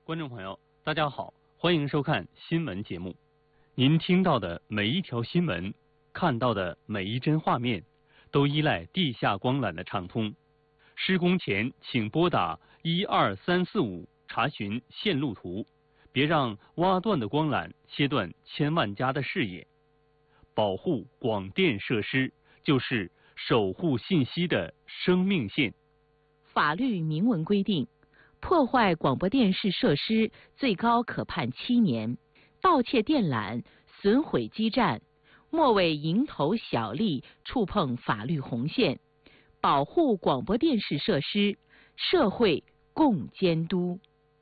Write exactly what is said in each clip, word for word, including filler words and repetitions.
观众朋友，大家好，欢迎收看新闻节目。您听到的每一条新闻，看到的每一帧画面，都依赖地下光缆的畅通。施工前，请拨打一二三四五查询线路图，别让挖断的光缆切断千万家的视野。保护广电设施，就是守护信息的生命线。 法律明文规定，破坏广播电视设施最高可判七年，盗窃电缆、损毁基站，莫为蝇头小利触碰法律红线。保护广播电视设施，社会共监督。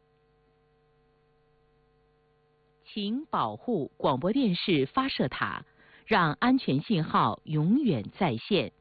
请保护广播电视发射塔，让安全信号永远在线。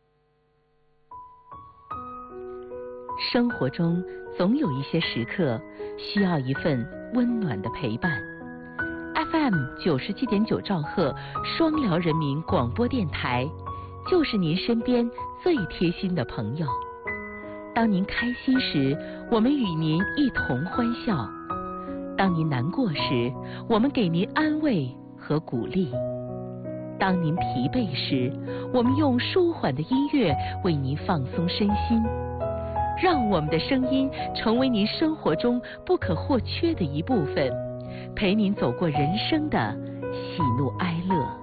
生活中总有一些时刻需要一份温暖的陪伴。F M 九十七点九兆赫双辽人民广播电台，就是您身边最贴心的朋友。当您开心时，我们与您一同欢笑；当您难过时，我们给您安慰和鼓励；当您疲惫时，我们用舒缓的音乐为您放松身心。让我们的声音成为您生活中不可或缺的一部分，陪您走过人生的喜怒哀乐。